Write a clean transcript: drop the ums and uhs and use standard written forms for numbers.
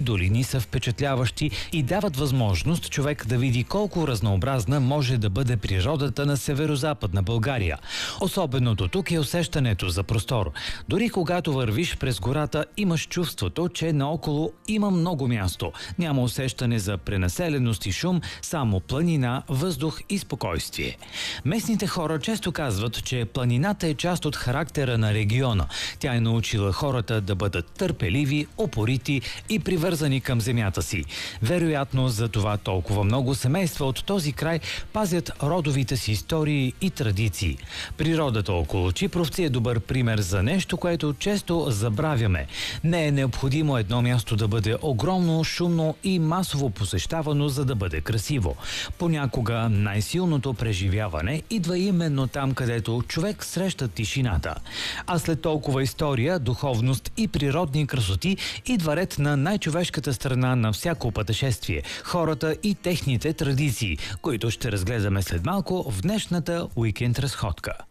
долини са впечатляващи и дават възможност човек да види колко разнообразна може да бъде природата на северозападна България. Особеното тук е усещането за простор. Дори когато вървиш през гората, имаш чувството, че наоколо има много място. Няма усещане за пренаселеност и шум, само планина, въздух и спокойствие. Местните хора често казват, че планината е част от характера на региона. Тя е научила хората да бъдат търпеливи, упорити и привързани към земята си. Вероятно, за това толкова много семейства от този край пазят родовите си истории и традиции. Природата около Чипровци е добър пример за нещо, което често забравяме. Не е необходимо едно място да бъде огромно, шумно и масово посещавано, за да бъде красиво. Понякога най-силното преживяване идва именно там, където човек среща тишината. А след толкова история, духовност и природни красоти идва ред на най-човешката страна на всяко пътешествие – хората и техните традиции, които ще разгледаме след малко в днешната уикенд разходка.